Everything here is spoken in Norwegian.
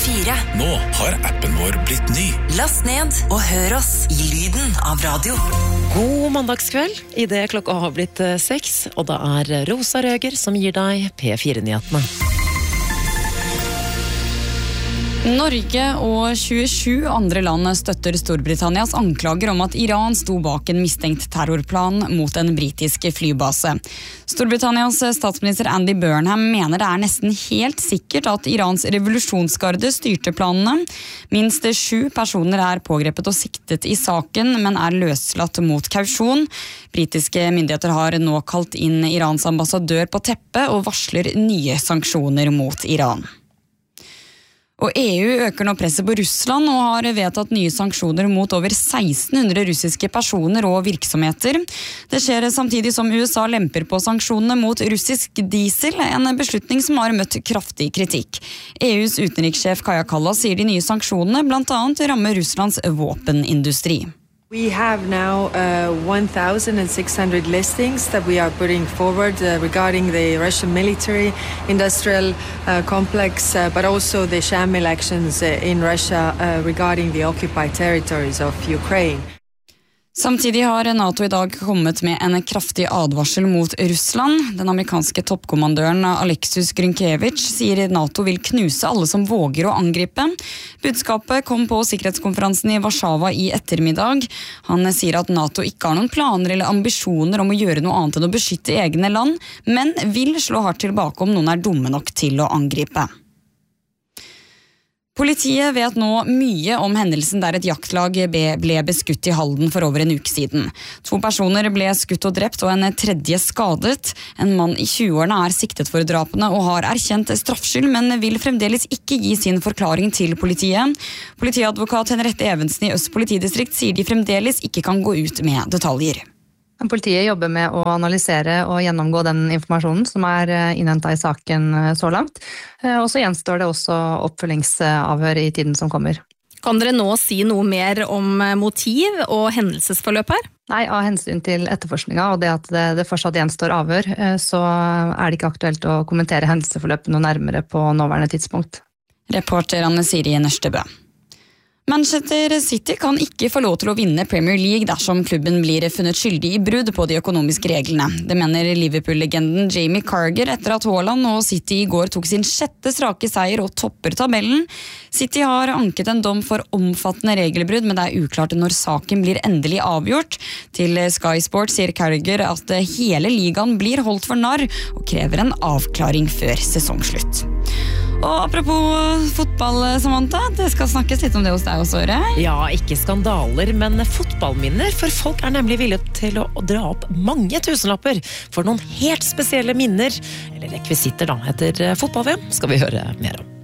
P4. Nå har appen vår blitt ny. Last ned og hør oss i lyden av radio. God mandagskveld, I det klokka har blitt 6, og da Rosa Røger som gir deg P4-nyhetene. Norge og 27 andre land støtter Storbritannias anklager om at Iran sto bak en mistenkt terrorplan mot en britisk flybase. Storbritannias statsminister Andy Burnham mener det nesten helt sikkert at Irans revolusjonsgarde styrte planene. Minst 7 personer pågrepet og siktet I saken, men løslatt mot kausjon. Britiske myndigheter har nå kalt inn Irans ambassadør på teppet og varsler nye sanksjoner mot Iran. Og EU øker nå presset på Russland og har vedtatt nye sanksjoner mot over 1600 russiske personer og virksomheter. Det skjer samtidig som USA lemper på sanksjonene mot russisk diesel, en beslutning som har møtt kraftig kritikk. EUs utenrikssjef Kaja Kallas sier de nye sanksjonene blant annet rammer Russlands våpenindustri. We have now 1,600 listings that we are putting forward regarding the Russian military industrial complex, but also the sham elections in Russia regarding the occupied territories of Ukraine. Samtidig har NATO I dag kommet med en kraftig advarsel mot Russland. Den amerikanske toppkommandøren Alexus Grynkevich sier NATO vil knuse alle som våger å angripe. Budskapet kom på sikkerhetskonferansen I Warszawa I ettermiddag. Han sier at NATO ikke har noen planer eller ambisjoner om å gjøre noe annet enn å beskytte egne land, men vil slå hardt tilbake om noen dumme nok til å angripe. Politiet vet nå mye om hendelsen der et jaktlag ble beskutt I Halden for over en uke siden. 2 personer ble skutt og drept og en tredje skadet. En mann I 20-årene siktet for drapene og har erkjent straffskyld, men vil fremdeles ikke gi sin forklaring til politiet. Politiadvokat Henriette Evensen I Øst politidistrikt sier de fremdeles ikke kan gå ut med detaljer. Politiet jobber med å analysere og gjennomgå den informasjonen som innhentet I saken så langt. Og så gjenstår det også oppfølgingsavhør I tiden som kommer. Kan dere nå si noe mer om motiv og hendelsesforløp her? Nei, av hensyn til etterforskningen og det at det fortsatt gjenstår avhør, så det ikke aktuelt å kommentere hendelsesforløpet noe nærmere på nåværende tidspunkt. Reporter Anne Siri Nørstebø. Manchester City kan ikke få lov til å vinne Premier League dersom klubben blir funnet skyldig I brudd på de økonomiske reglene. Det mener Liverpool-legenden Jamie Carragher etter at Haaland og City I går tok sin 6. strake seier og topper tabellen. City har anket en dom for omfattende regelbrudd, men det uklart når saken blir endelig avgjort. Til Sky Sport sier Carragher at hele ligaen blir holdt for narr og krever en avklaring før sesongslutt. Og apropos fotball, Samantha, det skal snakkes litt om det hos deg også, Øre. Ja, ikke skandaler, men fotballminner, for folk nemlig villige til å dra opp mange tusenlapper for noen helt spesielle minner, eller rekvisitter da, etter fotball-VM, skal vi høre mer om.